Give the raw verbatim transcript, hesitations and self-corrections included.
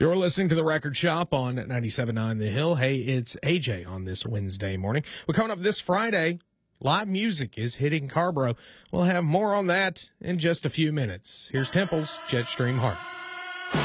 You're listening to The Record Shop on ninety-seven point nine The Hill. Hey, it's A J on this Wednesday morning. We're coming up this Friday. Live music is hitting Carborough. We'll have more on that in just a few minutes. Here's Temple's Jetstream Heart.